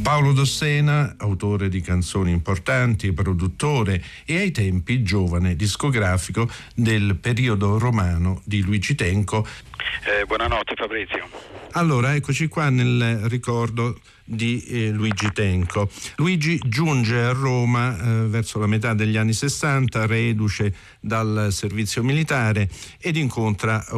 Paolo Dossena, autore di canzoni importanti, produttore e ai tempi giovane discografico del periodo romano di Luigi Tenco. Buonanotte Fabrizio. Allora, eccoci qua nel ricordo di Luigi Tenco. Luigi giunge a Roma verso la metà degli anni 60, reduce dal servizio militare, ed incontra